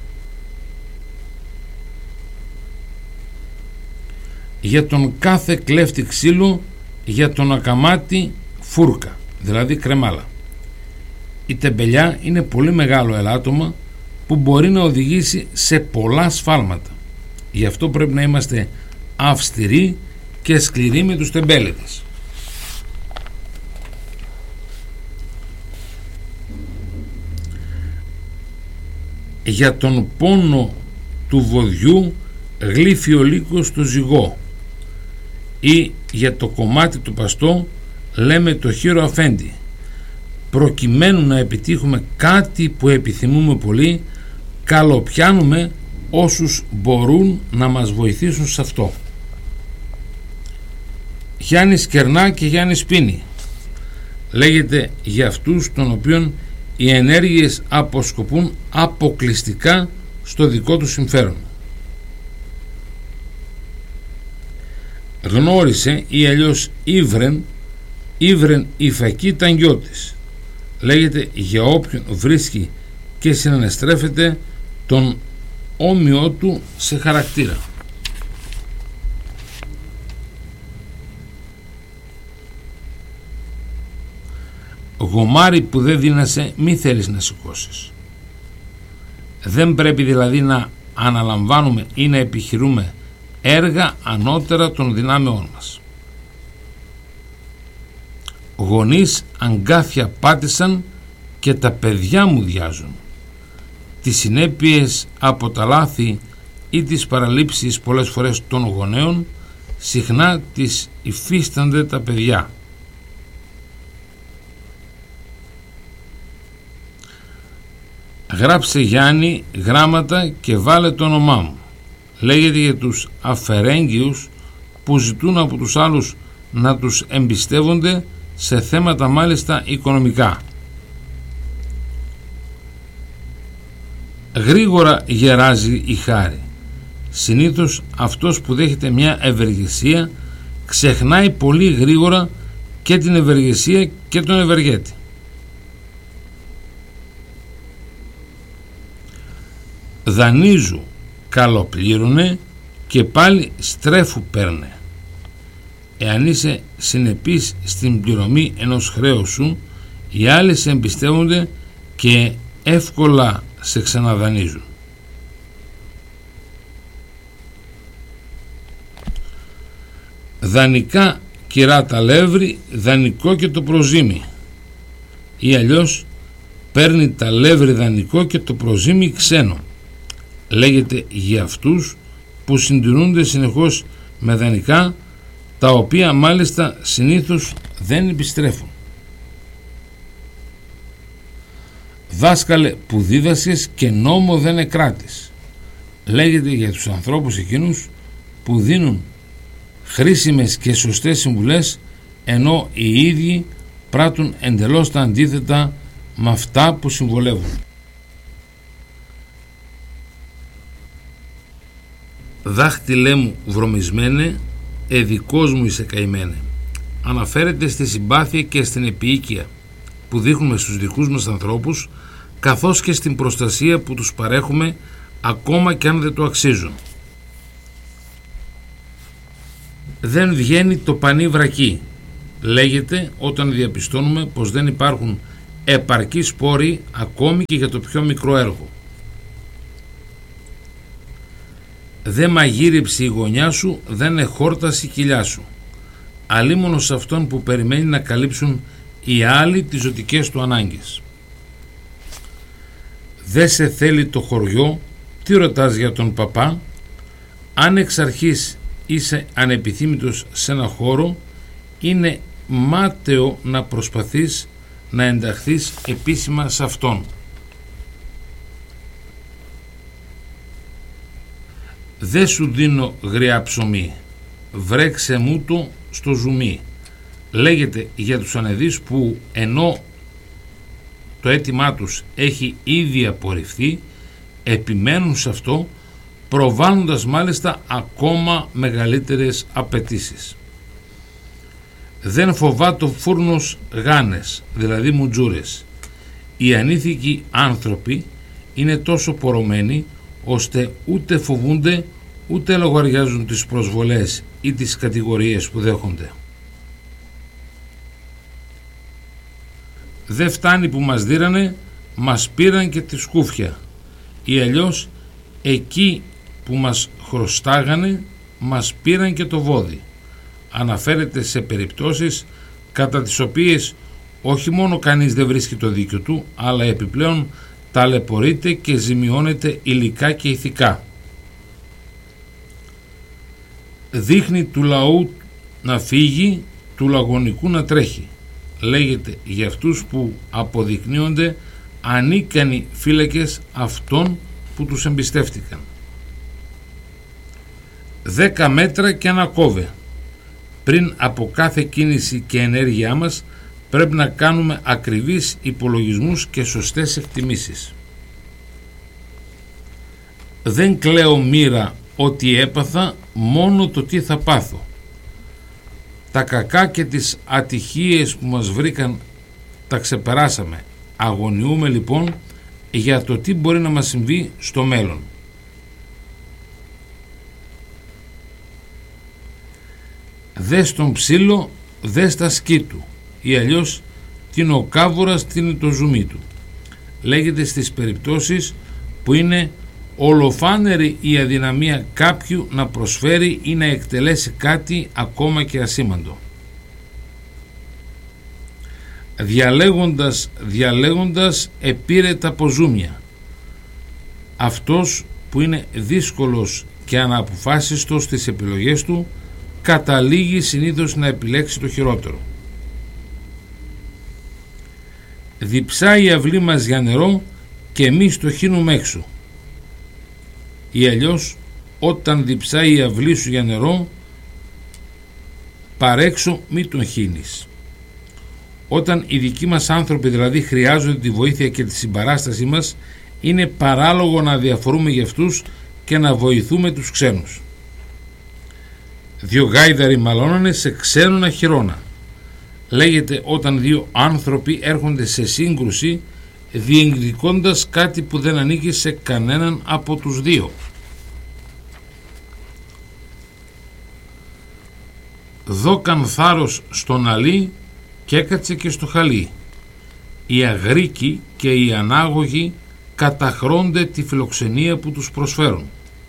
Για τον κάθε κλέφτη ξύλο, για τον ακαμάτι φούρκα, δηλαδή κρεμάλα. Η τεμπελιά είναι πολύ μεγάλο ελάττωμα που μπορεί να οδηγήσει σε πολλά σφάλματα. Γι' αυτό πρέπει να είμαστε αυστηροί και σκληροί με τους τεμπέληδες. Για τον πόνο του βοδιού γλύφει ο λύκος στο ζυγό, ή για το κομμάτι του παστό λέμε το χείρο αφέντη. Προκειμένου να επιτύχουμε κάτι που επιθυμούμε πολύ, καλοπιάνουμε όσους μπορούν να μας βοηθήσουν σε αυτό. Γιάννης κερνά και Γιάννης πίνει. Λέγεται για αυτούς των οποίων οι ενέργειες αποσκοπούν αποκλειστικά στο δικό του συμφέρον. Γνώρισε ή αλλιώς ήβρεν Ήβρεν η φακή τα γιο της. Λέγεται για όποιον βρίσκει και συνανεστρέφεται τον όμοιό του σε χαρακτήρα. Γομάρι που δεν δύνασε μη θέλεις να σηκώσεις. Δεν πρέπει δηλαδή να αναλαμβάνουμε ή να επιχειρούμε έργα ανώτερα των δυνάμεών μας. Γονείς αγκάθια πάτησαν και τα παιδιά μου διάζουν. Τις συνέπειες από τα λάθη ή τις παραλήψεις πολλές φορές των γονέων συχνά τις υφίστανται τα παιδιά. Γράψε Γιάννη γράμματα και βάλε το όνομά μου. Λέγεται για τους αφαιρέγγιους που ζητούν από τους άλλους να τους εμπιστεύονται σε θέματα μάλιστα οικονομικά. Γρήγορα γεράζει η χάρη. Συνήθως αυτός που δέχεται μια ευεργεσία ξεχνάει πολύ γρήγορα και την ευεργεσία και τον ευεργέτη. Δανείζου καλοπλήρωνε και πάλι στρέφου παίρνε. Εάν είσαι συνεπής στην πληρωμή ενός χρέους σου, οι άλλοι σε εμπιστεύονται και εύκολα σε ξαναδανείζουν. Δανεικά κυρά τα λεύρη, δανεικό και το προζύμι, ή αλλιώς παίρνει τα λεύρη δανεικό και το προζύμι ξένο. Λέγεται για αυτούς που συντηρούνται συνεχώς με δανεικά, τα οποία μάλιστα συνήθως δεν επιστρέφουν. Δάσκαλε που δίδασες και νόμο δεν εκράτης. Λέγεται για τους ανθρώπους εκείνους που δίνουν χρήσιμες και σωστές συμβουλές, ενώ οι ίδιοι πράττουν εντελώς τα αντίθετα με αυτά που συμβολεύουν. Δάχτυλέ μου βρωμισμένε, εδικός μου είσαι καημένε. Αναφέρεται στη συμπάθεια και στην επίοικια που δείχνουμε στους δικούς μας ανθρώπους, καθώς και στην προστασία που τους παρέχουμε ακόμα και αν δεν το αξίζουν. Δεν βγαίνει το πανί βρακί. Λέγεται όταν διαπιστώνουμε πως δεν υπάρχουν επαρκείς πόροι ακόμη και για το πιο μικρό έργο. Δεν μαγείρεψε η γωνιά σου, δεν εχόρτασε η κοιλιά σου. Αλίμονο σε αυτόν που περιμένει να καλύψουν οι άλλοι τις ζωτικές του ανάγκες. Δεν σε θέλει το χωριό, τι ρωτάς για τον παπά? Αν εξ αρχής είσαι ανεπιθύμητος σε ένα χώρο, είναι μάταιο να προσπαθείς να ενταχθείς επίσημα σε αυτόν. Δεν σου δίνω γριά ψωμί, βρέξε μου το στο ζουμί. Λέγεται για τους ανεδείς που ενώ το αίτημά τους έχει ήδη απορριφθεί, επιμένουν σε αυτό, προβάλλοντας μάλιστα ακόμα μεγαλύτερες απαιτήσεις. Δεν φοβά το φούρνος γάνες, δηλαδή μουτζούρες. Οι ανήθικοι άνθρωποι είναι τόσο πορωμένοι, ώστε ούτε φοβούνται ούτε λογαριάζουν τις προσβολές ή τις κατηγορίες που δέχονται. Δεν φτάνει που μας δίρανε, μας πήραν και τη σκούφια, ή αλλιώς εκεί που μας χρωστάγανε μας πήραν και το βόδι. Αναφέρεται σε περιπτώσεις κατά τις οποίες όχι μόνο κανείς δεν βρίσκει το δίκιο του, αλλά επιπλέον ταλαιπωρείται και ζημιώνεται υλικά και ηθικά. Δείχνει του λαού να φύγει, του λαγωνικού να τρέχει. Λέγεται για αυτούς που αποδεικνύονται ανίκανοι φύλακες αυτών που τους εμπιστεύτηκαν. Δέκα μέτρα και ένα κόβε. Πριν από κάθε κίνηση και ενέργειά μας πρέπει να κάνουμε ακριβείς υπολογισμούς και σωστές εκτιμήσεις. Δεν κλαίω μοίρα ότι έπαθα, μόνο το τι θα πάθω. Τα κακά και τις ατυχίες που μας βρήκαν τα ξεπεράσαμε. Αγωνιούμε λοιπόν για το τι μπορεί να μας συμβεί στο μέλλον. Δες τον ψήλο, δες τα σκή του, ή αλλιώς τι είναι ο κάβουρας, τι είναι το ζουμί του. Λέγεται στις περιπτώσεις που είναι ολοφάνερη η αδυναμία κάποιου να προσφέρει ή να εκτελέσει κάτι ακόμα και ασήμαντο. Διαλέγοντας, διαλέγοντας επήρε τα ποζούμια. Αυτός που είναι δύσκολος και αναποφάσιστος στις επιλογές του καταλήγει συνήθως να επιλέξει το χειρότερο. Διψάει η αυλή μας για νερό και εμείς το χύνουμε έξω. Ή αλλιώς, όταν διψάει η αυλή σου για νερό, παρέξω μη τον χύνεις. Όταν οι δικοί μας άνθρωποι δηλαδή χρειάζονται τη βοήθεια και τη συμπαράστασή μας, είναι παράλογο να διαφορούμε για αυτούς και να βοηθούμε τους ξένους. Δύο γάιδαροι μαλώνανε σε ξένον αχυρώνα. Λέγεται όταν δύο άνθρωποι έρχονται σε σύγκρουση διεκδικώντας κάτι που δεν ανήκει σε κανέναν από τους δύο. Δώκαν θάρρος στον αλή και έκατσε και στο χαλί. Οι αγρίκοι και οι ανάγωγοι καταχρώνται τη φιλοξενία που τους προσφέρουν.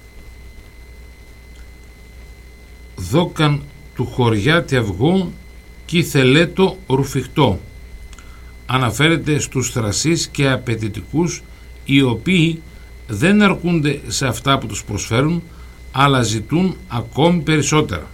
Δώκαν του χωριάτι αυγό κι θελέτο ρουφιχτό. Αναφέρεται στους θρασείς και απαιτητικούς, οι οποίοι δεν αρκούνται σε αυτά που τους προσφέρουν, αλλά ζητούν ακόμη περισσότερα.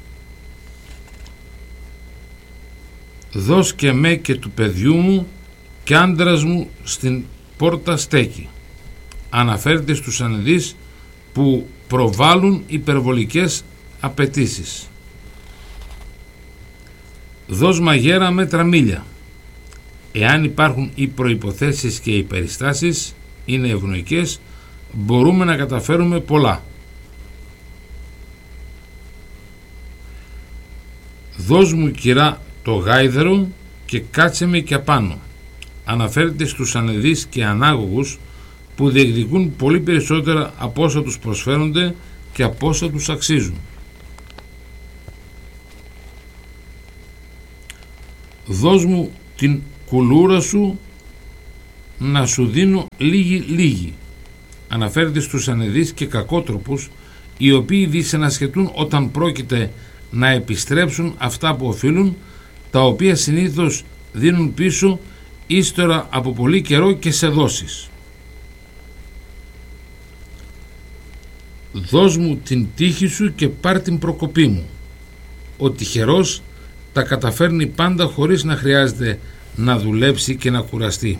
Δώσ' και με και του παιδιού μου κι άντρας μου στην πόρτα στέκει. Αναφέρεται στους ανεδείς που προβάλλουν υπερβολικές απαιτήσεις. Δώσ' μαγέρα μέτρα μίλια. Εάν υπάρχουν οι προϋποθέσεις και οι περιστάσεις είναι ευνοϊκές, μπορούμε να καταφέρουμε πολλά. Δώσ' μου κυρά το γάιδαρο και κάτσε με και απάνω. Αναφέρεται στους ανεδείς και ανάγωγους που διεκδικούν πολύ περισσότερα από όσα τους προσφέρονται και από όσα τους αξίζουν. Δώσ' μου την κουλούρα σου να σου δίνω λίγη λίγη. Αναφέρεται στους ανεδείς και κακότροπους, οι οποίοι δυσανασχετούν όταν πρόκειται να επιστρέψουν αυτά που οφείλουν, τα οποία συνήθως δίνουν πίσω ύστερα από πολύ καιρό και σε δόσεις. Δώσ' μου την τύχη σου και πάρ' την προκοπή μου. Ο τυχερός τα καταφέρνει πάντα χωρίς να χρειάζεται να δουλέψει και να κουραστεί.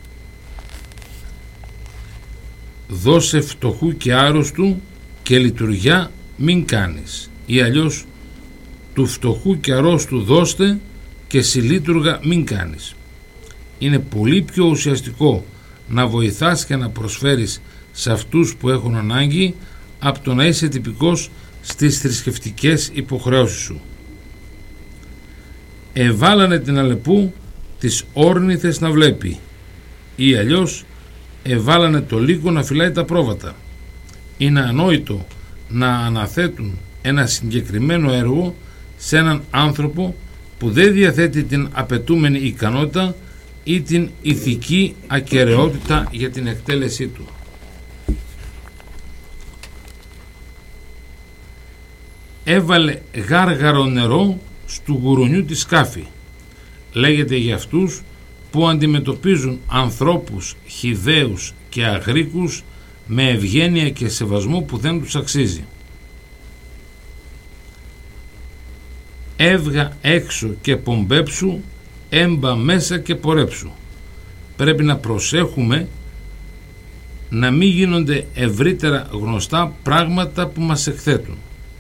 Δώσε φτωχού και άρρωστου και λειτουργιά μην κάνεις, ή αλλιώς του φτωχού και αρρώστου δώστε και συλλείτουργα μην κάνεις. Είναι πολύ πιο ουσιαστικό να βοηθάς και να προσφέρεις σε αυτούς που έχουν ανάγκη από το να είσαι τυπικός στις θρησκευτικές υποχρεώσεις σου. Εβάλανε την Αλεπού τις όρνηθες να βλέπει, ή αλλιώς εβάλανε το λύκο να φυλάει τα πρόβατα. Είναι ανόητο να αναθέτουν ένα συγκεκριμένο έργο σε έναν άνθρωπο που δεν διαθέτει την απαιτούμενη ικανότητα ή την ηθική ακεραιότητα για την εκτέλεσή του. Έβαλε γάργαρο νερό στου γουρουνιού τη σκάφη. Λέγεται για αυτούς που αντιμετωπίζουν ανθρώπους χυδαίους και αγρίκους με ευγένεια και σεβασμό που δεν τους αξίζει. Έβγα έξω και πομπέψου, έμπα μέσα και πορέψου. Πρέπει να προσέχουμε να μην γίνονται ευρύτερα γνωστά πράγματα που μας εκθέτουν.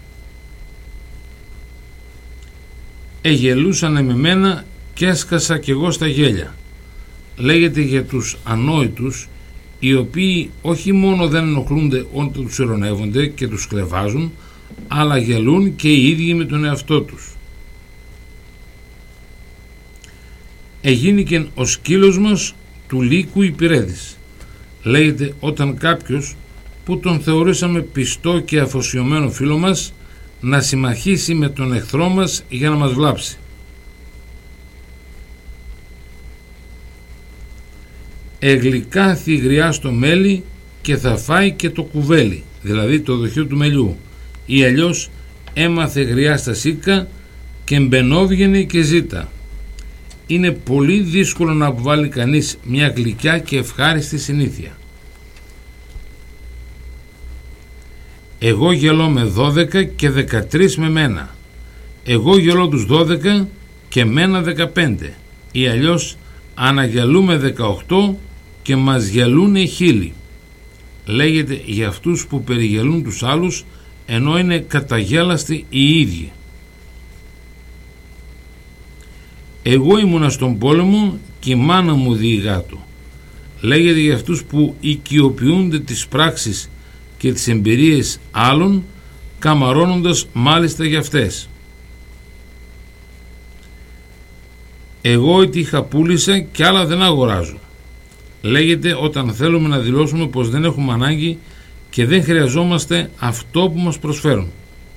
Εγελούσανε με μένα και έσκασα κι εγώ στα γέλια. Λέγεται για τους ανόητους, οι οποίοι όχι μόνο δεν ενοχλούνται όταν τους ειρωνεύονται και τους κλεβάζουν, αλλά γελούν και οι ίδιοι με τον εαυτό τους. Εγίνηκεν ο σκύλος μας του λύκου υπηρέτης. Λέγεται όταν κάποιος που τον θεωρήσαμε πιστό και αφοσιωμένο φίλο μας να συμμαχίσει με τον εχθρό μας για να μας βλάψει. Εγλυκά θυγριά στο μέλι και θα φάει και το κουβέλι, δηλαδή το δοχείο του μελιού, ή αλλιώς έμαθε γριά στα σίκα και μπαινόβγαινε και ζήτα. Είναι πολύ δύσκολο να αποβάλει κανείς μια γλυκιά και ευχάριστη συνήθεια. Εγώ γελώ με δώδεκα και δεκατρείς με μένα. Εγώ γελώ τους δώδεκα και μένα δεκαπέντε, ή αλλιώς αναγελούμε δεκαοκτώ και μας γελούνε χίλιοι. Λέγεται για αυτούς που περιγελούν τους άλλους ενώ είναι καταγέλαστοι οι ίδιοι. Εγώ ήμουνα στον πόλεμο και η μάνα μου διηγά του. Λέγεται για αυτούς που οικειοποιούνται τις πράξεις και τις εμπειρίες άλλων, καμαρώνοντας μάλιστα για αυτές. Εγώ ότι είχα πούλησα και άλλα δεν αγοράζω. Λέγεται όταν θέλουμε να δηλώσουμε πως δεν έχουμε ανάγκη και δεν χρειαζόμαστε αυτό που μας προσφέρουν.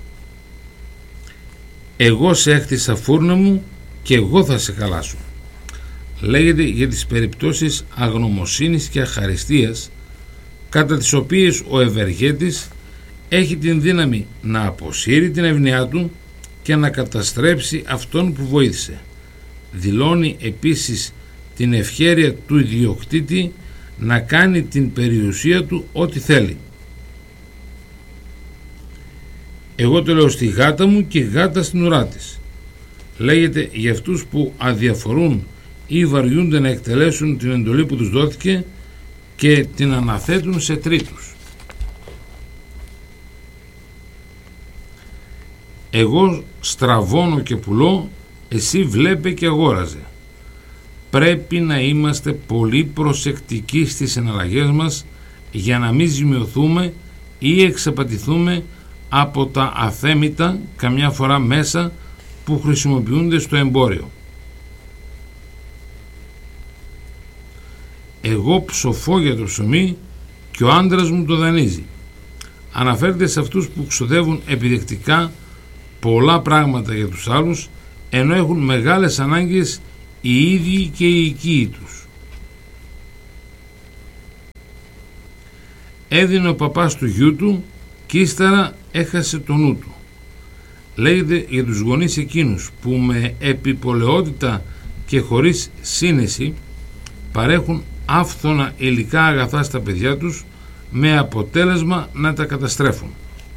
Εγώ σε έχτισα φούρνα μου και εγώ θα σε χαλάσω. Λέγεται για τις περιπτώσεις αγνωμοσύνης και αχαριστίας κατά τις οποίες ο ευεργέτης έχει την δύναμη να αποσύρει την ευνοιά του και να καταστρέψει αυτόν που βοήθησε. Δηλώνει επίσης την ευχέρεια του ιδιοκτήτη να κάνει την περιουσία του ό,τι θέλει. Εγώ το λέω στη γάτα μου και γάτα στην ουρά της. Λέγεται για αυτούς που αδιαφορούν ή βαριούνται να εκτελέσουν την εντολή που τους δόθηκε και την αναθέτουν σε τρίτους. Εγώ στραβώνω και πουλώ, εσύ βλέπε και αγόραζε. Πρέπει να είμαστε πολύ προσεκτικοί στις εναλλαγές μας για να μην ζημιωθούμε ή εξαπατηθούμε από τα αθέμητα καμιά φορά μέσα που χρησιμοποιούνται στο εμπόριο. Εγώ ψοφώ για το ψωμί και ο άντρας μου το δανείζει. Αναφέρεται σε αυτούς που ξοδεύουν επιδεκτικά πολλά πράγματα για τους άλλους ενώ έχουν μεγάλες ανάγκες οι ίδιοι και οι οικοί τους. Έδινε ο παπάς του γιού του και ύστερα έχασε το νου του. Λέγεται για τους γονείς εκείνους που με επιπολαιότητα και χωρίς σύνεση παρέχουν άφθονα υλικά αγαθά στα παιδιά τους με αποτέλεσμα να τα καταστρέφουν.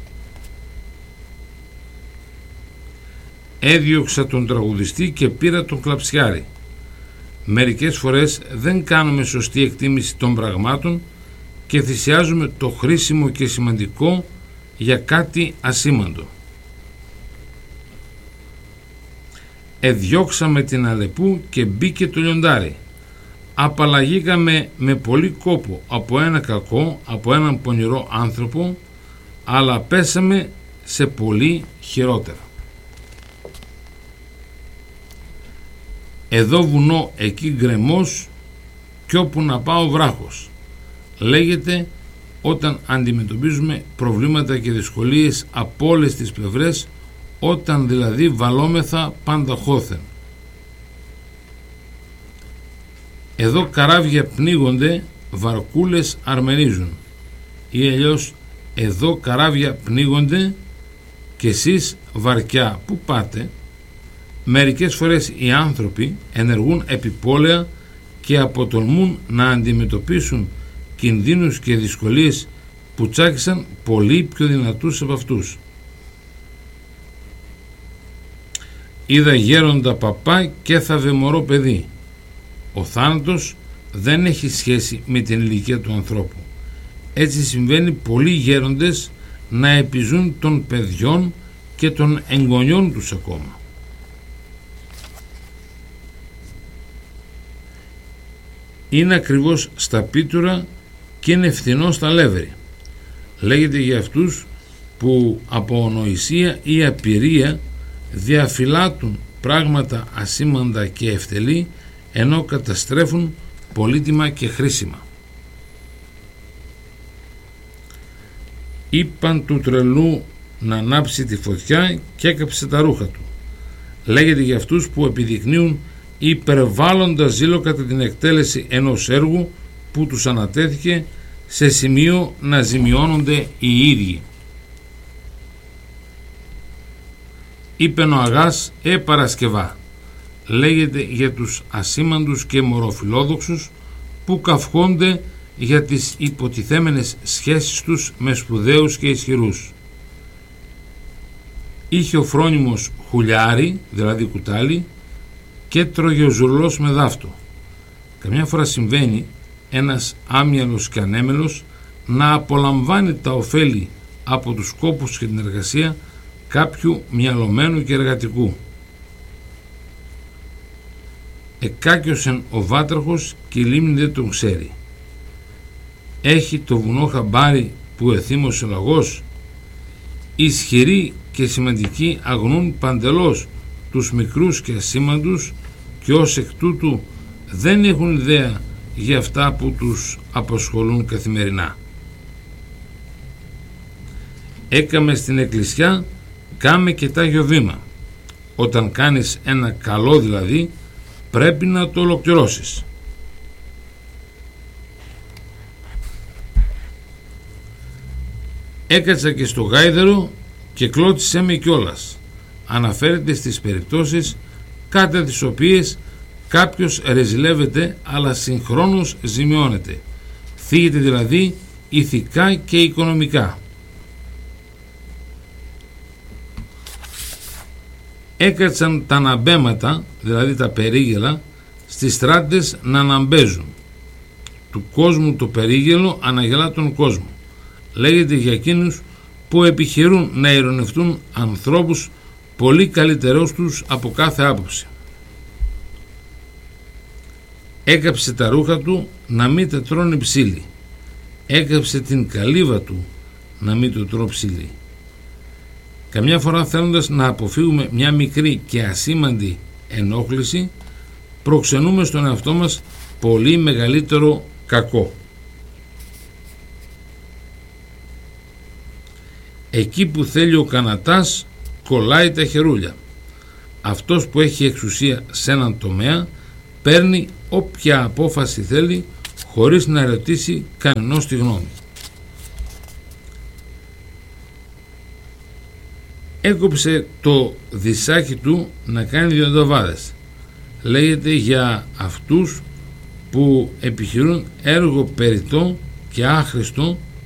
Έδιωξα τον τραγουδιστή και πήρα τον κλαψιάρι. Μερικές φορές δεν κάνουμε σωστή εκτίμηση των πραγμάτων και θυσιάζουμε το χρήσιμο και σημαντικό για κάτι ασήμαντο. Εδιώξαμε την Αλεπού και μπήκε το λιοντάρι. Απαλλαγήκαμε με πολύ κόπο από ένα κακό, από έναν πονηρό άνθρωπο, αλλά πέσαμε σε πολύ χειρότερα. Εδώ βουνό, εκεί γκρεμός κι όπου να πάω βράχος. Λέγεται όταν αντιμετωπίζουμε προβλήματα και δυσκολίες από όλες τις πλευρές, όταν δηλαδή βαλόμεθα πάντα χώθεν. Εδώ καράβια πνίγονται, βαρκούλες αρμενίζουν, ή αλλιώς εδώ καράβια πνίγονται και εσείς βαρκιά που πάτε. Μερικές φορές οι άνθρωποι ενεργούν επιπόλαια και αποτολμούν να αντιμετωπίσουν κινδύνους και δυσκολίες που τσάκισαν πολύ πιο δυνατούς από αυτούς. Είδα γέροντα παπά και θα μωρό παιδί. Ο θάνατος δεν έχει σχέση με την ηλικία του ανθρώπου. Έτσι συμβαίνει πολλοί γέροντες να επιζούν των παιδιών και των εγγονιών τους ακόμα. Είναι ακριβώς στα πίτουρα και είναι φθηνό στα λεύρη. Λέγεται για αυτούς που από ονοησία ή απειρία διαφυλάτουν πράγματα ασήμαντα και ευτελή ενώ καταστρέφουν πολύτιμα και χρήσιμα. Είπαν του τρελού να ανάψει τη φωτιά και έκαψε τα ρούχα του. Λέγεται για αυτούς που επιδεικνύουν υπερβάλλοντα ζήλο κατά την εκτέλεση ενός έργου που τους ανατέθηκε σε σημείο να ζημιώνονται οι ίδιοι. Είπε Νοαγάς «Ε Παρασκευά», λέγεται για τους ασήμαντους και μωροφιλόδοξους που καυχόνται για τις υποτιθέμενες σχέσεις τους με σπουδαίους και ισχυρούς. Είχε ο φρόνιμος χουλιάρι, δηλαδή κουτάλι, και τρώγε ο ζουρλός με δάφτο. Καμιά φορά συμβαίνει ένας άμυαλος και ανέμελος να απολαμβάνει τα ωφέλη από τους κόπους και την εργασία κάποιου μυαλωμένου και εργατικού. Εκάκιωσεν ο βάτραχος και η λίμνη δεν τον ξέρει. Έχει το βουνό χαμπάρι που εθύμωσε ο λαγός. Ισχυροί και σημαντικοί αγνούν παντελώς τους μικρούς και ασήμαντους και ως εκ τούτου δεν έχουν ιδέα για αυτά που τους απασχολούν καθημερινά. Έκαμε στην εκκλησιά, κάμε και τάγιο βήμα. Όταν κάνεις ένα καλό δηλαδή, πρέπει να το ολοκληρώσεις. Έκατσα και στο γάιδερο και κλώτισέ με κιόλας. Αναφέρεται στις περιπτώσεις κατά τις οποίες κάποιος ρεζιλεύεται αλλά συγχρόνως ζημιώνεται. Θίγεται δηλαδή ηθικά και οικονομικά. Έκατσαν τα αναμπέματα, δηλαδή τα περίγελα, στις στράτες να αναμπέζουν. Του κόσμου το περίγελο αναγελά τον κόσμο. Λέγεται για εκείνους που επιχειρούν να ειρωνευτούν ανθρώπους πολύ καλύτερους τους από κάθε άποψη. Έκαψε τα ρούχα του να μην τα τρώνε ψήλοι. Έκαψε την καλύβα του να μην το τρώω ψήλοι. Καμιά φορά, θέλοντας να αποφύγουμε μια μικρή και ασήμαντη ενόχληση, προξενούμε στον εαυτό μας πολύ μεγαλύτερο κακό. Εκεί που θέλει ο κανατάς κολλάει τα χερούλια. Αυτός που έχει εξουσία σε έναν τομέα παίρνει όποια απόφαση θέλει χωρίς να ρωτήσει κανενός τη γνώμη. Έκοψε το δισάκι του να κάνει διοντοβάδες. Λέγεται για αυτούς που επιχειρούν έργο περιττό και άχρηστο